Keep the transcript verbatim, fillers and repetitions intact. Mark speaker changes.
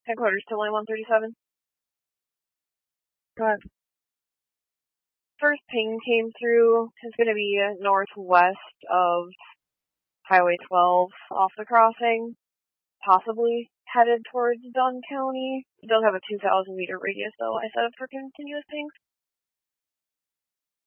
Speaker 1: Headquarters to line one thirty-seven. Go ahead. First ping came through. It's going to be northwest of Highway twelve off the crossing, possibly headed towards Dunn County. It does have a two thousand meter radius, though. I set up for continuous pings.